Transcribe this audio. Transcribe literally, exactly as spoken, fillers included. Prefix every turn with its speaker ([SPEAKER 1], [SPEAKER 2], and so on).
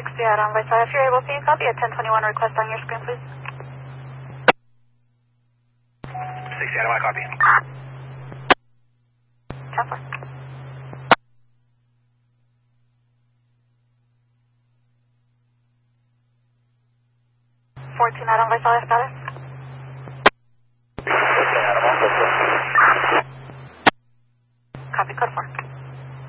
[SPEAKER 1] sixty Adam Visalia. If you're able, can you copy a ten twenty-one request on your screen, please?
[SPEAKER 2] sixty Adam, I copy.
[SPEAKER 1] ten four. fourteen Adam Visalia, status.